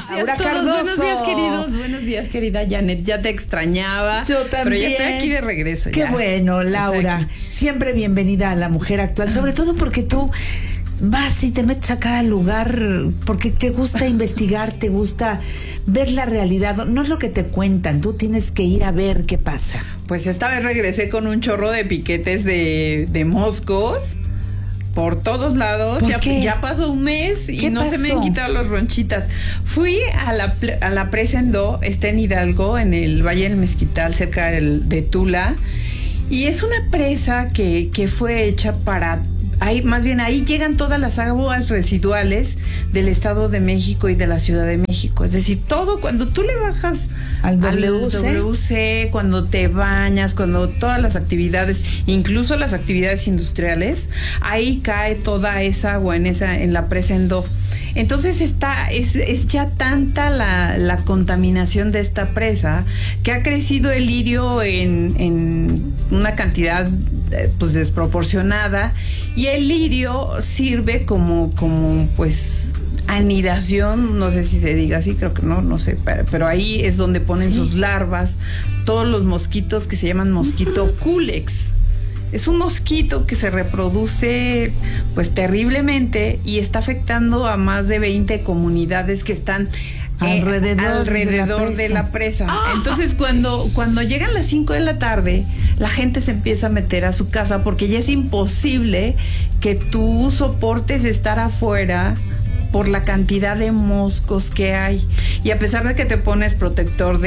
Aura Cardoso. Buenos días, queridos. Buenos días, querida Janet. Ya te extrañaba. Yo también. Pero ya estoy aquí de regreso. Qué bueno, Laura. Siempre bienvenida a La Mujer Actual. Sobre todo porque tú vas y te metes a cada lugar porque te gusta investigar, te gusta ver la realidad. No es lo que te cuentan, tú tienes que ir a ver qué pasa. Pues esta vez regresé con un chorro de piquetes de moscos por todos lados. Ya pasó un mes y no se me han quitado los ronchitas. Fui a la presa Endó, está en Hidalgo, en el Valle del Mezquital, cerca de Tula. Y es una presa que fue hecha para... Ahí llegan todas las aguas residuales del Estado de México y de la Ciudad de México. Es decir, todo, cuando tú le bajas al WC, cuando te bañas, cuando todas las actividades, incluso las actividades industriales, ahí cae toda esa agua en la presa Endó. Entonces es ya tanta la contaminación de esta presa que ha crecido el lirio en una cantidad pues desproporcionada, y el lirio sirve como pues anidación, no sé si se diga así, creo que no sé, pero ahí es donde ponen sus larvas todos los mosquitos que se llaman mosquito culex. Es un mosquito que se reproduce pues terriblemente y está afectando a más de 20 comunidades que están alrededor de la presa. Entonces cuando llegan las 5 de la tarde, la gente se empieza a meter a su casa porque ya es imposible que tú soportes estar afuera por la cantidad de moscos que hay. Y a pesar de que te pones protector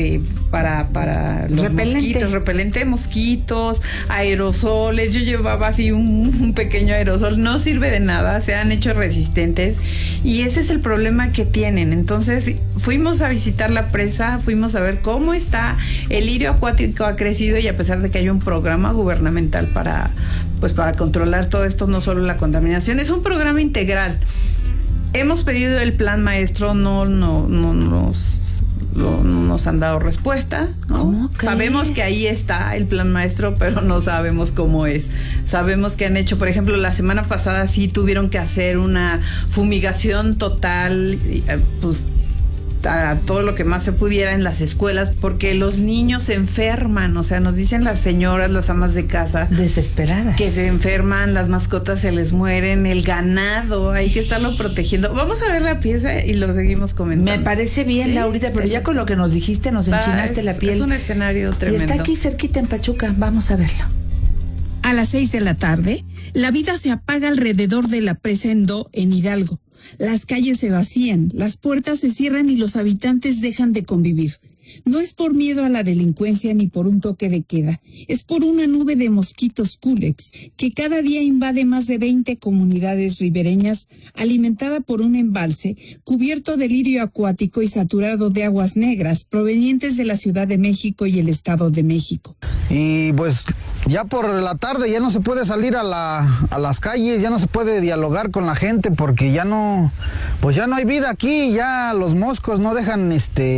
para los mosquitos, repelente de mosquitos, aerosoles, yo llevaba así un pequeño aerosol, no sirve de nada, se han hecho resistentes y ese es el problema que tienen. Entonces fuimos a visitar la presa, fuimos a ver cómo está, el lirio acuático ha crecido, y a pesar de que hay un programa gubernamental para controlar todo esto, no solo la contaminación, es un programa integral. Hemos pedido el plan maestro, no nos han dado respuesta, ¿no? ¿Cómo crees? Sabemos que ahí está el plan maestro, pero no sabemos cómo es. Sabemos que han hecho, por ejemplo, la semana pasada sí tuvieron que hacer una fumigación total, pues a todo lo que más se pudiera en las escuelas, porque los niños se enferman, o sea, nos dicen las señoras, las amas de casa, desesperadas, que se enferman, las mascotas se les mueren, el ganado, hay que estarlo protegiendo. Vamos a ver la pieza y lo seguimos comentando. Me parece bien, ¿sí? Laurita, pero ya con lo que nos dijiste nos enchinaste la piel. Es un escenario tremendo. Y está aquí cerquita en Pachuca, vamos a verlo. A las 6 de la tarde, la vida se apaga alrededor de la presa Endó en Hidalgo. Las calles se vacían, las puertas se cierran y los habitantes dejan de convivir. No es por miedo a la delincuencia ni por un toque de queda, es por una nube de mosquitos culex que cada día invade más de 20 comunidades ribereñas, alimentada por un embalse cubierto de lirio acuático y saturado de aguas negras provenientes de la Ciudad de México y el Estado de México. Y pues ya por la tarde ya no se puede salir a las calles, ya no se puede dialogar con la gente porque ya no hay vida aquí, ya los moscos no dejan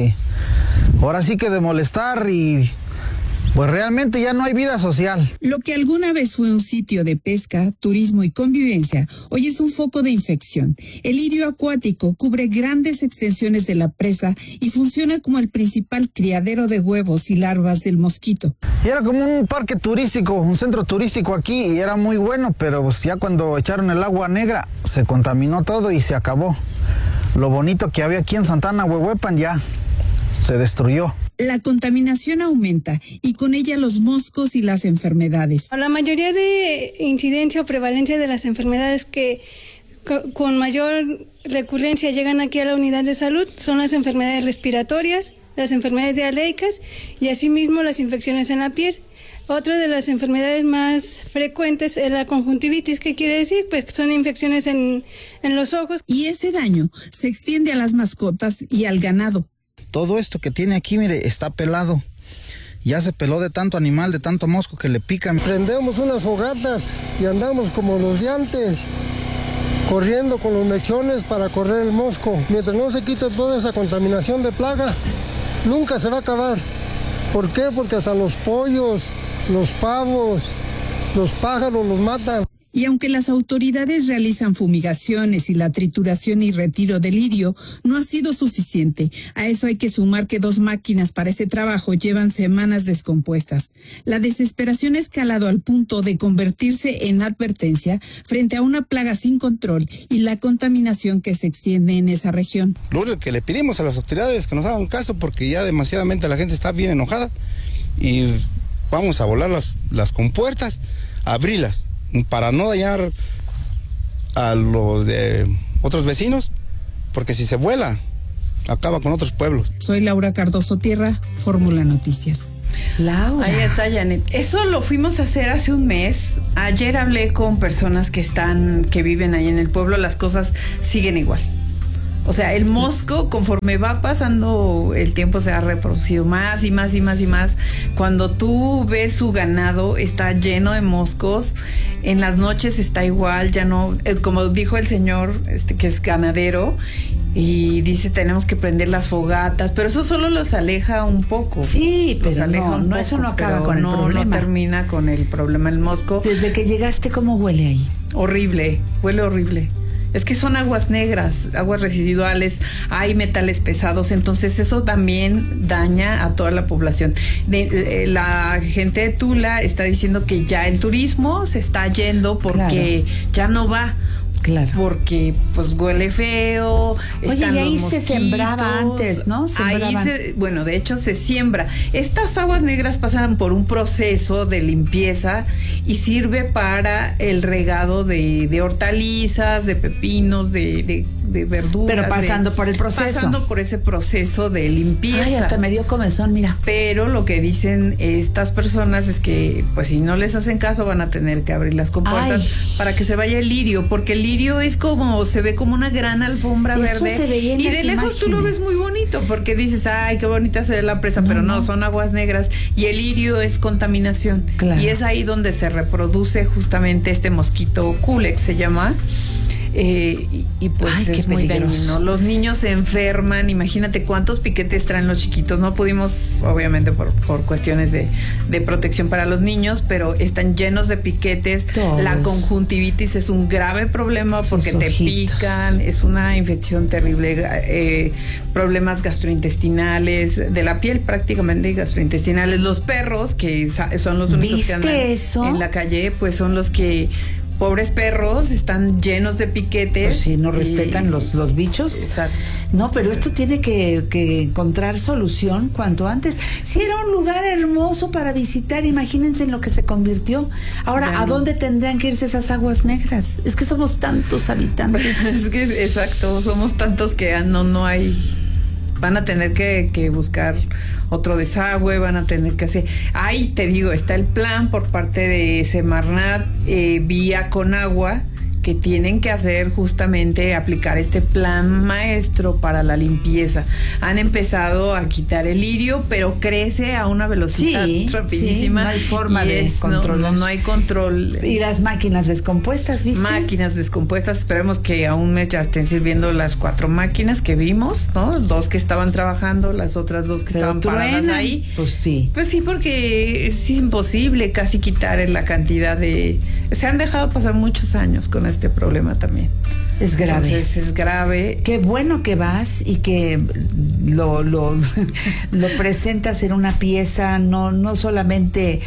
ahora sí que de molestar y pues realmente ya no hay vida social. Lo que alguna vez fue un sitio de pesca, turismo y convivencia, hoy es un foco de infección. El lirio acuático cubre grandes extensiones de la presa y funciona como el principal criadero de huevos y larvas del mosquito. Y era como un parque turístico, un centro turístico aquí, y era muy bueno, pero pues ya cuando echaron el agua negra se contaminó todo y se acabó. Lo bonito que había aquí en Santana Huehuepan ya se destruyó. La contaminación aumenta y con ella los moscos y las enfermedades. La mayoría de incidencia o prevalencia de las enfermedades que con mayor recurrencia llegan aquí a la unidad de salud son las enfermedades respiratorias, las enfermedades diarreicas y asimismo las infecciones en la piel. Otra de las enfermedades más frecuentes es la conjuntivitis, que quiere decir pues son infecciones en los ojos. Y ese daño se extiende a las mascotas y al ganado. Todo esto que tiene aquí, mire, está pelado. Ya se peló de tanto animal, de tanto mosco que le pican. Prendemos unas fogatas y andamos como los de antes, corriendo con los mechones para correr el mosco. Mientras no se quite toda esa contaminación de plaga, nunca se va a acabar. ¿Por qué? Porque hasta los pollos, los pavos, los pájaros los matan. Y aunque las autoridades realizan fumigaciones y la trituración y retiro del lirio, no ha sido suficiente. A eso hay que sumar que 2 máquinas para ese trabajo llevan semanas descompuestas. La desesperación ha escalado al punto de convertirse en advertencia frente a una plaga sin control y la contaminación que se extiende en esa región. Lo único que le pedimos a las autoridades es que nos hagan caso, porque ya demasiadamente la gente está bien enojada y vamos a volar las compuertas, abrirlas, para no dañar a los de otros vecinos, porque si se vuela, acaba con otros pueblos. Soy Laura Cardoso Tierra, Fórmula Noticias. Laura. Ahí está, Janet. Eso lo fuimos a hacer hace un mes. Ayer hablé con personas que viven ahí en el pueblo, las cosas siguen igual. O sea, el mosco, conforme va pasando el tiempo, se ha reproducido más y más y más y más. Cuando tú ves su ganado, está lleno de moscos. En las noches está igual, ya no, como dijo el señor que es ganadero, y dice tenemos que prender las fogatas, pero eso solo los aleja un poco. Sí, pero eso no acaba con el problema. No termina con el problema el mosco. Desde que llegaste, ¿cómo huele ahí? Horrible, huele horrible. Es que son aguas negras, aguas residuales, hay metales pesados, entonces eso también daña a toda la población. La gente de Tula está diciendo que ya el turismo se está yendo porque ya no va. Claro. Porque pues huele feo. Oye, y ahí se sembraba antes, ¿no? Bueno, de hecho se siembra. Estas aguas negras pasan por un proceso de limpieza y sirve para el regado de hortalizas, de pepinos, de verduras. Pero pasando por el proceso. Pasando por ese proceso de limpieza. Ay, hasta me dio comezón, mira. Pero lo que dicen estas personas es que, pues si no les hacen caso, van a tener que abrir las compuertas para que se vaya el lirio, porque el lirio es se ve como una gran alfombra verde. Se veía en y de lejos tú lo ves muy bonito, porque dices, ay, qué bonita se ve la presa, pero no, son aguas negras. Y el lirio es contaminación. Claro. Y es ahí donde se reproduce justamente este mosquito Culex, se llama. Y pues es muy dañino. Los niños se enferman. Imagínate cuántos piquetes traen los chiquitos. No pudimos, obviamente por cuestiones de protección para los niños, pero están llenos de piquetes. Todos. La conjuntivitis es un grave problema porque te pican, es una infección terrible. Problemas gastrointestinales de la piel, prácticamente gastrointestinales. Los perros, que son los únicos que andan en la calle, pues son los que, pobres perros, están llenos de piquetes. Pues sí, no respetan los bichos. Exacto. No, pero esto tiene que encontrar solución cuanto antes. Si era un lugar hermoso para visitar, imagínense en lo que se convirtió. Ahora, ¿a dónde tendrían que irse esas aguas negras? Es que somos tantos habitantes. Es que, exacto, somos tantos que no hay. Van a tener que buscar otro desagüe, van a tener que hacer. Ahí te digo, está el plan por parte de Semarnat vía Conagua, que tienen que hacer justamente aplicar este plan maestro para la limpieza. Han empezado a quitar el lirio, pero crece a una velocidad rapidísima. Sí, no hay forma de controlar. No hay control. Y las máquinas descompuestas, ¿viste? Máquinas descompuestas. Esperemos que a un mes ya estén sirviendo las 4 máquinas que vimos, ¿no? 2 que estaban trabajando, las otras 2 que estaban paradas ahí. Pues sí. Pues sí, porque es imposible casi quitar la cantidad de... Se han dejado pasar muchos años con este problema también. Es grave. Entonces es grave. Qué bueno que vas y que lo presentas en una pieza, no solamente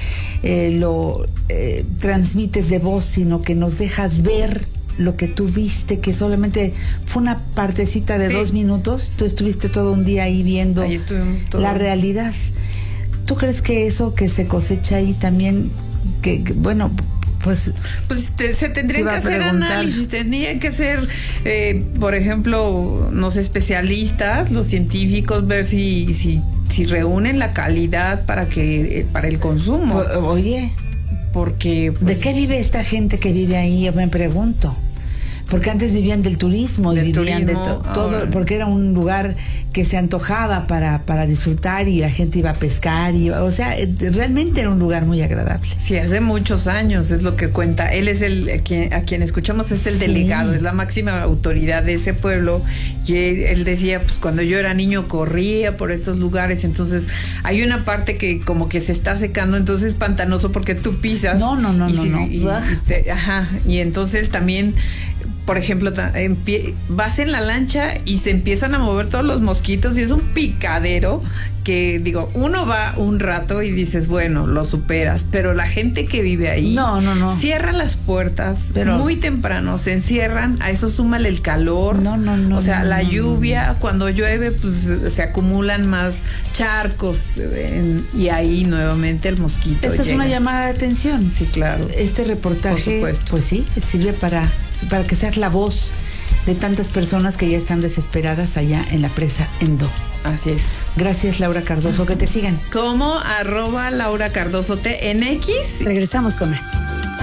lo transmites de voz, sino que nos dejas ver lo que tú viste, que solamente fue una partecita de 2 minutos. Tú estuviste todo un día ahí viendo ahí estuvimos todo. La realidad. ¿Tú crees que eso que se cosecha ahí también, que bueno... Pues se tendrían que hacer análisis, tendrían que ser, por ejemplo, los especialistas, los científicos, ver si reúnen la calidad para el consumo. Oye, porque ¿de qué vive esta gente que vive ahí? Yo me pregunto. Porque antes vivían del turismo y vivían de todo, porque era un lugar que se antojaba para disfrutar y la gente iba a pescar, o sea, realmente era un lugar muy agradable. Sí, hace muchos años es lo que cuenta. Él es a quien escuchamos es el delegado, es la máxima autoridad de ese pueblo, y él decía, pues cuando yo era niño corría por estos lugares, entonces hay una parte que como que se está secando, entonces es pantanoso porque tú pisas. No. Y entonces también, por ejemplo, vas en la lancha y se empiezan a mover todos los mosquitos y es un picadero que, digo, uno va un rato y dices, bueno, lo superas, pero la gente que vive ahí cierra las puertas muy temprano, se encierran, a eso súmale el calor, o sea, la lluvia, cuando llueve, pues se acumulan más charcos y ahí nuevamente el mosquito Esta es una llamada de atención. Sí, claro. Este reportaje, pues sí, sirve para que seas la voz de tantas personas que ya están desesperadas allá en la presa Endo. Así es. Gracias, Laura Cardoso. Que te sigan. Como @Laura Cardoso TNX. Regresamos con más.